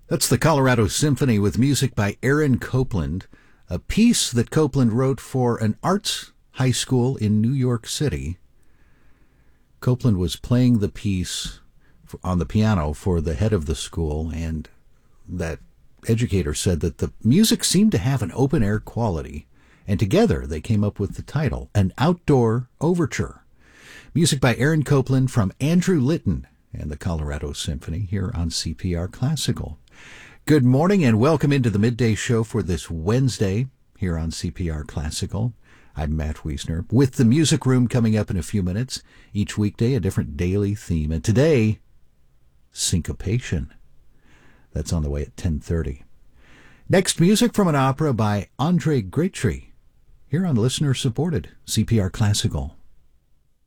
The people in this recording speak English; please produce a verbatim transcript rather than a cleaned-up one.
That's the Colorado Symphony with music by Aaron Copland, a piece that Copland wrote for an arts high school in New York City. Copland was playing the piece on the piano for the head of the school, and that educator said that the music seemed to have an open-air quality, and together they came up with the title, An Outdoor Overture. Music by Aaron Copland from Andrew Litton and the Colorado Symphony here on C P R Classical. Good morning and welcome into the midday show for this Wednesday here on C P R Classical. I'm Matt Wiesner with the Music Room coming up in a few minutes. Each weekday, a different daily theme. And today, syncopation. That's on the way at ten thirty. Next, music from an opera by André Grétry here on listener-supported C P R Classical.